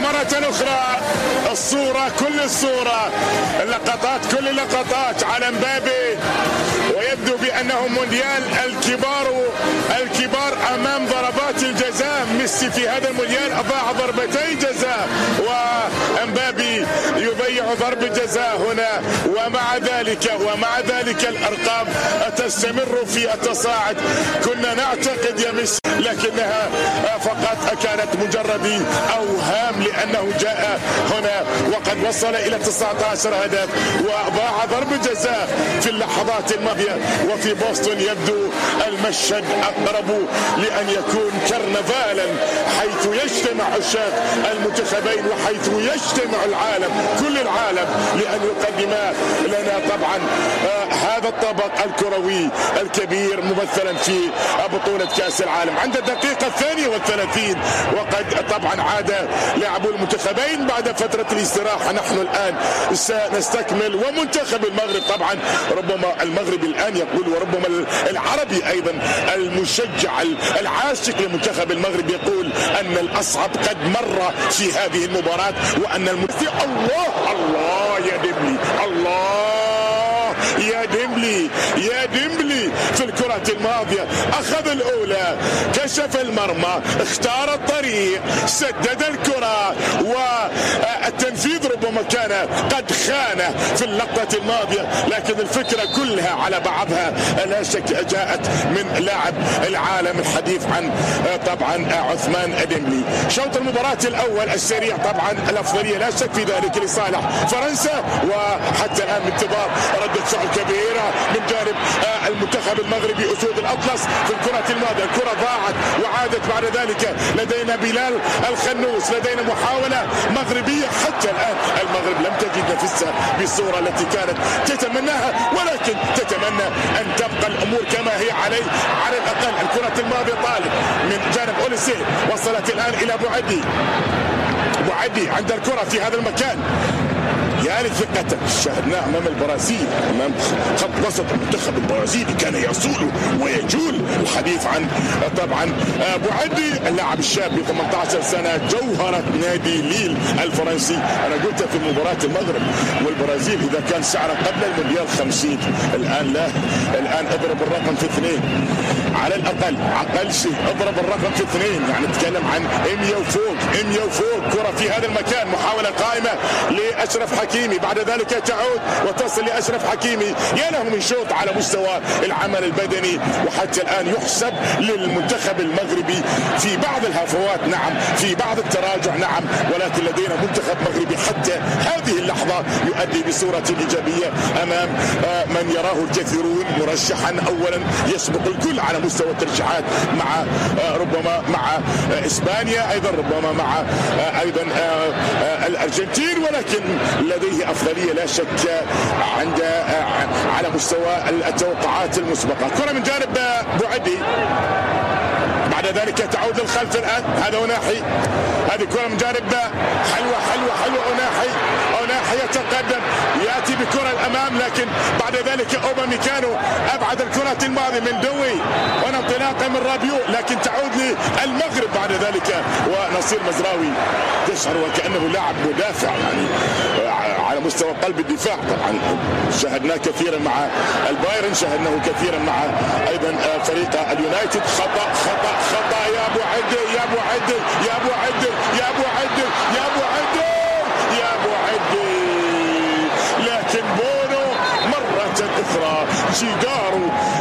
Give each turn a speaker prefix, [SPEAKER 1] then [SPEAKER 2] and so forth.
[SPEAKER 1] مرة أخرى الصورة، كل الصورة، اللقطات، كل اللقطات على مبابي، ويبدو بأنه مونديال الكبار أمام ضربات الجزاء. ميسي في هذا المونديال أضاع ضربتي جزاء، ومبابي يضيع ضربة جزاء هنا، ومع ذلك الأرقام تستمر في التصاعد. كنا نعتقد يا ميسي لكنها فقط كانت مجرد أوهام، لأنه جاء هنا وقد وصل إلى 19 هدف وضاع ضربة جزاء في اللحظات الماضية. وفي بوسطن يبدو المشهد أقرب لأن يكون كرنفالا، حيث يجتمع عشاق المنتخبين وحيث يجتمع العالم، كل العالم، لأن يقدم لنا طبعا هذا الطبق الكروي الكبير ممثلا في بطولة كأس العالم. عند الدقيقة 32 وقد طبعا عاد لاعبو المنتخبين بعد فترة الاستراحة. نحن الآن سنستكمل، ومنتخب المغرب طبعا، ربما المغربي الآن يقول، وربما العربي أيضا المشجع العاشق لمنتخب المغرب يقول أن الأصعب قد مر في هذه المباراة، وأن الله يا ديمبلي، الله يا ديمبلي في الكرة الماضية أخذ الأولى، كشف المرمى، اختار الطريق، سدد الكرة، والتنفيذ ربما كان قد خان في اللقطة الماضية، لكن الفكرة كلها على بعضها لا شك جاءت من لاعب العالم، الحديث عن طبعا عثمان ديمبلي. شوط المباراة الأول السريع طبعا الأفضلية لا شك في ذلك لصالح فرنسا، وحتى الآن انتظار ردة فعل كبيرة من جانب المنتخب المغربي أسود الأطلس في الكرة الماضية. الكرة ضاعت وعادت بعد ذلك، لدينا بلال الخنوس، لدينا محاولة مغربية. حتى الآن المغرب لم تجد نفسها بالصورة التي كانت تتمناها، ولكن تتمنى أن تبقى الأمور كما هي على الأقل. الكرة الماضية طالب من جانب أوليسي، وصلت الآن إلى بوعدي عند الكرة في هذا المكان. يا لثقته، شاهدناه امام البرازيل، امام خط وسط المنتخب البرازيلي، كان يصول ويجول. الحديث عن طبعا بوعدي، اللاعب الشاب ب 18 سنه، جوهره نادي ليل الفرنسي. انا قلت في مباراه المغرب والبرازيل اذا كان سعره قبل المونديال 50، الان لا، الان اضرب الرقم في 2 على الاقل، اقل شيء اضرب الرقم في 2، يعني نتكلم عن 100 وفوق. كره في هذا المكان، محاوله قائمه لاشرف حكيمي، بعد ذلك تعود وتصل لأشرف حكيمي. يا له من شوط على مستوى العمل البدني، وحتى الآن يحسب للمنتخب المغربي في بعض الهفوات، نعم، في بعض التراجع، نعم، ولكن لدينا منتخب مغربي حتى هذه اللحظة يؤدي بصورة إيجابية أمام من يراه الكثيرون مرشحا أولا يسبق الكل على مستوى الترشيحات، مع ربما مع إسبانيا أيضا، ربما مع أيضا الأرجنتين، ولكن لديه أفضلية لا شك على مستوى التوقعات المسبقة. كرة من جانب بوعدي، بعد ذلك تعود للخلف الآن، هذا أوناحي، هذه كرة من جانب حلوة أوناحي يتقدم، يأتي بكرة الأمام، لكن بعد ذلك أوباميكانو أبعد الكرة الماضية من دوي، وانطلاقا من رابيو، لكن تعود للمغرب بعد ذلك، ونصير مزراوي يشعر وكأنه لاعب مدافع، يعني على مستوى قلب الدفاع. طبعا شاهدناه كثيرا مع البايرن، شاهدناه كثيرا مع ايضا فريق اليونايتد. خطا يا ابو عدي، لكن بونو مرة اخرى جيجارو